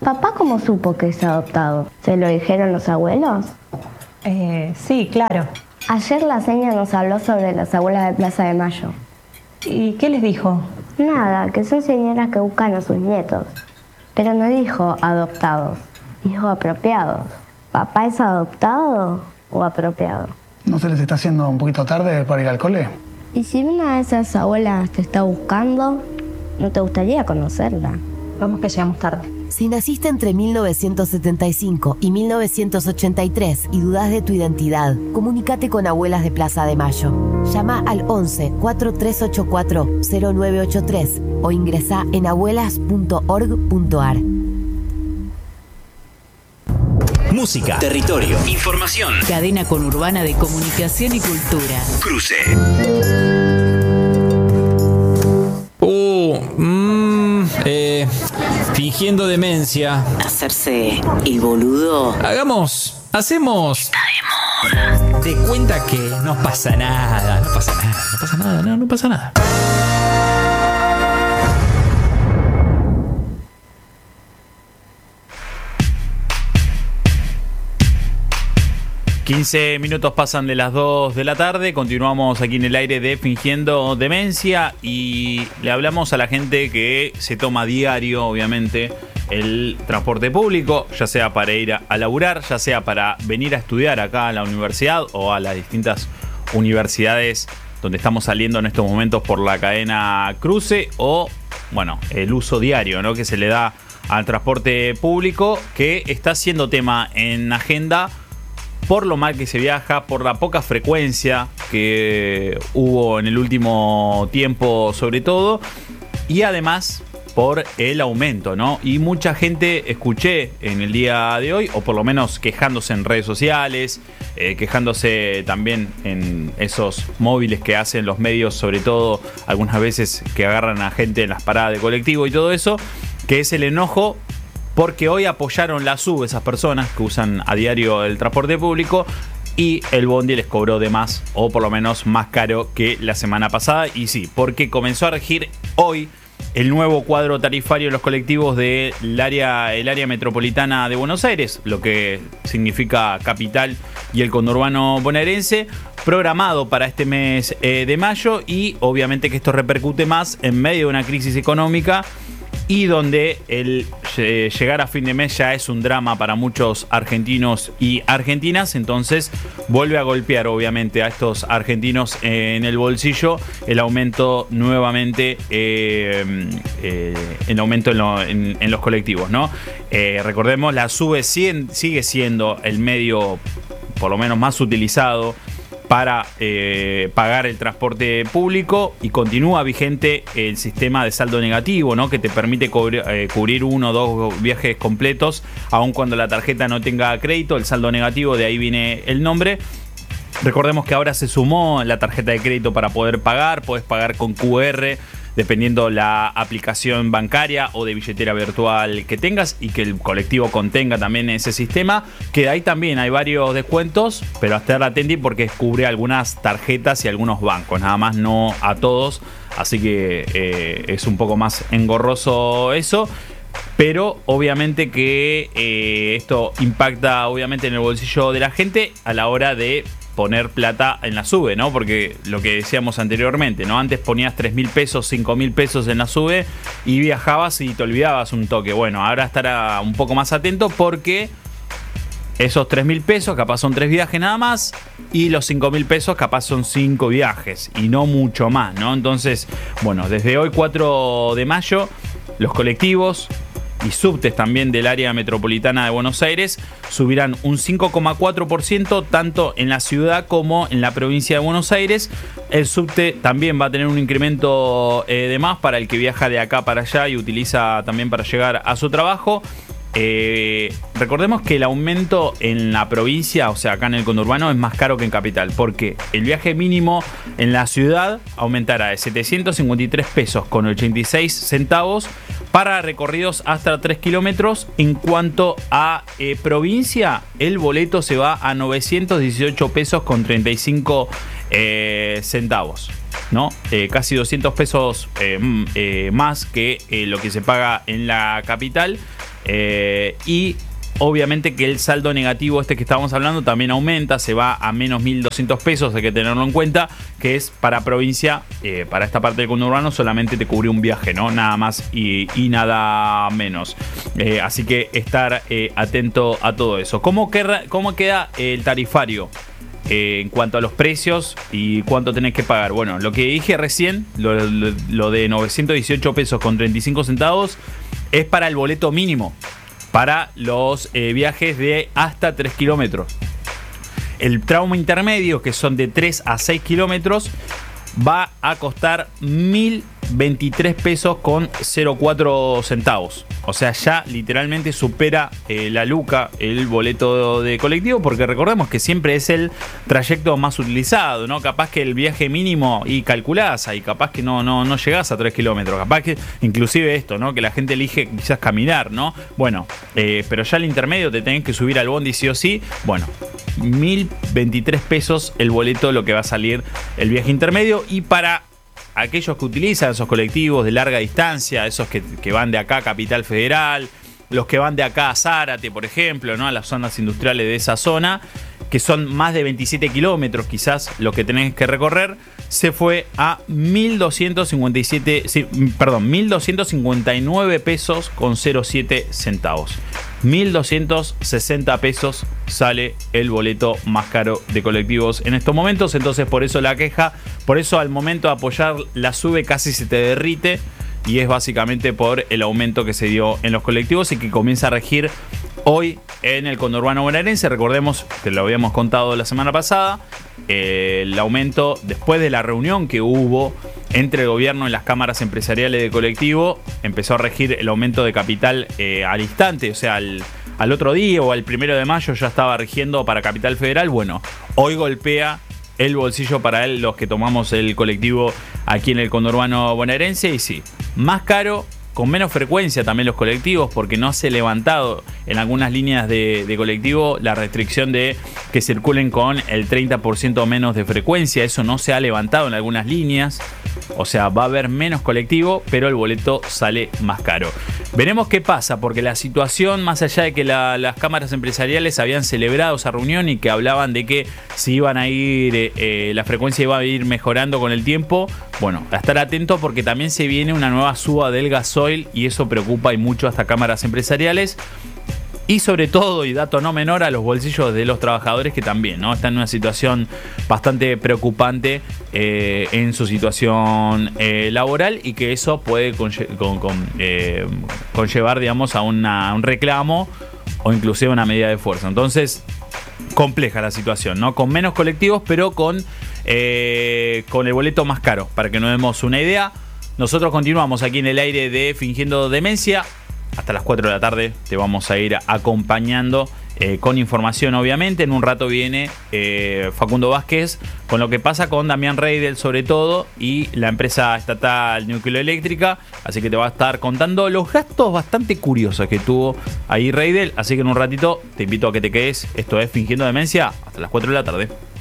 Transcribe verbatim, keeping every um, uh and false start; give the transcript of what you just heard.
¿Papá cómo supo que es adoptado? ¿Se lo dijeron los abuelos? Eh, sí, claro. Ayer la seña nos habló sobre las abuelas de Plaza de Mayo. ¿Y qué les dijo? Nada, que son señoras que buscan a sus nietos. Pero no dijo adoptados, dijo apropiados. ¿Papá es adoptado o apropiado? ¿No se les está haciendo un poquito tarde para ir al cole? ¿Y si una de esas abuelas te está buscando, no te gustaría conocerla? Vamos que llegamos tarde. Si naciste entre mil novecientos setenta y cinco y mil novecientos ochenta y tres y dudás de tu identidad, comunícate con Abuelas de Plaza de Mayo. Llama al once, cuatro tres ocho cuatro, cero nueve ocho tres o ingresá en abuelas punto org punto ar. Música, territorio, información. Cadena conurbana de comunicación y cultura. Cruce. Uh, mmm, eh, fingiendo demencia. Hacerse el boludo. Hagamos, hacemos. Está de moda. De cuenta que no pasa nada, no pasa nada, no pasa nada, no, no pasa nada. quince minutos pasan de las dos de la tarde, continuamos aquí en el aire de Fingiendo Demencia y le hablamos a la gente que se toma a diario, obviamente, el transporte público, ya sea para ir a, a laburar, ya sea para venir a estudiar acá a la universidad o a las distintas universidades donde estamos saliendo en estos momentos por la cadena Cruce, o, bueno, el uso diario, ¿no?, que se le da al transporte público, que está siendo tema en agenda por lo mal que se viaja, por la poca frecuencia que hubo en el último tiempo sobre todo, y además por el aumento, ¿no? Y mucha gente escuché en el día de hoy, o por lo menos quejándose en redes sociales, eh, quejándose también en esos móviles que hacen los medios, sobre todo algunas veces que agarran a gente en las paradas de colectivo y todo eso, que es el enojo porque hoy apoyaron la SUB, esas personas que usan a diario el transporte público, y el bondi les cobró de más, o por lo menos más caro que la semana pasada. Y sí, porque comenzó a regir hoy el nuevo cuadro tarifario en los colectivos del área, el área metropolitana de Buenos Aires, lo que significa capital y el conurbano bonaerense, programado para este mes eh, de mayo, y obviamente que esto repercute más en medio de una crisis económica y donde el eh, llegar a fin de mes ya es un drama para muchos argentinos y argentinas. Entonces vuelve a golpear obviamente a estos argentinos eh, en el bolsillo el aumento nuevamente, eh, eh, el aumento en, lo, en, en los colectivos, ¿no? Eh, recordemos, la SUBE sigue siendo el medio por lo menos más utilizado para eh, pagar el transporte público, y continúa vigente el sistema de saldo negativo, ¿no?, que te permite cubrir, eh, cubrir uno o dos viajes completos, aun cuando la tarjeta no tenga crédito. El saldo negativo, de ahí viene el nombre. Recordemos que ahora se sumó la tarjeta de crédito para poder pagar. Podés pagar con Q R dependiendo la aplicación bancaria o de billetera virtual que tengas, y que el colectivo contenga también ese sistema, que ahí también hay varios descuentos, pero a estar atenti porque cubre algunas tarjetas y algunos bancos, nada más, no a todos, así que eh, es un poco más engorroso eso. Pero obviamente que eh, esto impacta obviamente en el bolsillo de la gente a la hora de poner plata en la SUBE, ¿no? Porque lo que decíamos anteriormente, ¿no? Antes ponías tres mil pesos, cinco mil pesos en la SUBE y viajabas y te olvidabas un toque. Bueno, ahora estará un poco más atento porque esos tres mil pesos capaz son tres viajes nada más, y los cinco mil pesos capaz son cinco viajes y no mucho más, ¿no? Entonces, bueno, desde hoy cuatro de mayo, los colectivos y subtes también del área metropolitana de Buenos Aires subirán un cinco coma cuatro por ciento tanto en la ciudad como en la provincia de Buenos Aires. El subte también va a tener un incremento eh, de más para el que viaja de acá para allá y utiliza también para llegar a su trabajo. Eh, recordemos que el aumento en la provincia, o sea acá en el conurbano, es más caro que en capital, porque el viaje mínimo en la ciudad aumentará de setecientos cincuenta y tres pesos con ochenta y seis centavos para recorridos hasta tres kilómetros. En cuanto a eh, provincia, el boleto se va a novecientos dieciocho pesos con treinta y cinco eh, centavos, ¿no? Eh, casi doscientos pesos eh, eh, más que eh, lo que se paga en la capital. Eh, y obviamente que el saldo negativo este que estábamos hablando también aumenta, se va a menos mil doscientos pesos, hay que tenerlo en cuenta, que es para provincia, eh, para esta parte del conurbano solamente te cubre un viaje, ¿no? Nada más y, y nada menos. Eh, así que estar eh, atento a todo eso. ¿Cómo, queda, cómo queda el tarifario? Eh, en cuanto a los precios y cuánto tenés que pagar. Bueno, lo que dije recién, lo, lo, lo de novecientos dieciocho pesos con treinta y cinco centavos, es para el boleto mínimo, para los eh, viajes de hasta tres kilómetros. El tramo intermedio, que son de tres a seis kilómetros, va a costar mil veintitrés pesos con cero cuatro centavos. O sea, ya literalmente supera eh, la luca el boleto de colectivo, porque recordemos que siempre es el trayecto más utilizado, ¿no? Capaz que el viaje mínimo y calculás ahí, capaz que no, no, no llegás a tres kilómetros, capaz que inclusive esto, ¿no? Que la gente elige quizás caminar, ¿no? Bueno, eh, pero ya el intermedio te tenés que subir al bondi sí o sí. Bueno, mil veintitrés pesos el boleto, lo que va a salir el viaje intermedio. Y para aquellos que utilizan esos colectivos de larga distancia, esos que, que van de acá a Capital Federal, los que van de acá a Zárate, por ejemplo, ¿no? A las zonas industriales de esa zona, que son más de veintisiete kilómetros quizás lo que tenés que recorrer, se fue a mil doscientos cincuenta y siete, sí, perdón, mil doscientos cincuenta y nueve pesos con cero siete centavos. mil doscientos sesenta pesos sale el boleto más caro de colectivos en estos momentos. Entonces, por eso la queja, por eso al momento de apoyar la SUBE casi se te derrite, y es básicamente por el aumento que se dio en los colectivos y que comienza a regir hoy en el conurbano bonaerense. Recordemos que lo habíamos contado la semana pasada, eh, el aumento después de la reunión que hubo entre el gobierno y las cámaras empresariales de colectivo, empezó a regir el aumento de capital eh, al instante, o sea, al, al otro día o al primero de mayo ya estaba rigiendo para Capital Federal. Bueno, hoy golpea el bolsillo para él, los que tomamos el colectivo aquí en el conurbano bonaerense, y sí, más caro, con menos frecuencia también los colectivos, porque no se ha levantado en algunas líneas de, de colectivo la restricción de que circulen con el treinta por ciento menos de frecuencia. Eso no se ha levantado en algunas líneas. O sea, va a haber menos colectivo, pero el boleto sale más caro. Veremos qué pasa, porque la situación, más allá de que la, las cámaras empresariales habían celebrado esa reunión y que hablaban de que si iban a ir, eh, eh, la frecuencia iba a ir mejorando con el tiempo, bueno, a estar atento, porque también se viene una nueva suba del gasoil y eso preocupa y mucho a estas cámaras empresariales. Y sobre todo, y dato no menor, a los bolsillos de los trabajadores, que también, ¿no?, están en una situación bastante preocupante eh, en su situación eh, laboral, y que eso puede conlle con, con, eh, conllevar, digamos, a, una, a un reclamo o inclusive una medida de fuerza. Entonces, compleja la situación, ¿no? Con menos colectivos, pero con, eh, con el boleto más caro, para que nos demos una idea. Nosotros continuamos aquí en el aire de Fingiendo Demencia. Hasta las cuatro de la tarde te vamos a ir acompañando eh, con información, obviamente. En un rato viene eh, Facundo Vázquez con lo que pasa con Damián Reidel, sobre todo, y la empresa estatal Nucleoeléctrica. Así que te va a estar contando los gastos bastante curiosos que tuvo ahí Reidel. Así que en un ratito te invito a que te quedes. Esto es Fingiendo Demencia hasta las cuatro de la tarde.